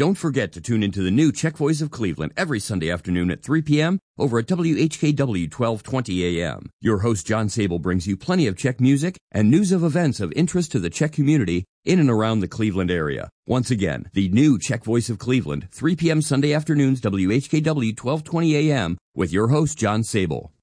Don't forget to tune into the new Czech Voice of Cleveland every Sunday afternoon at 3 p.m. over at WHKW 1220 AM. Your host, John Sable, brings you plenty of Czech music and news of events of interest to the Czech community in and around the Cleveland area. Once again, the new Czech Voice of Cleveland, 3 p.m. Sunday afternoons, WHKW 1220 AM, with your host, John Sable.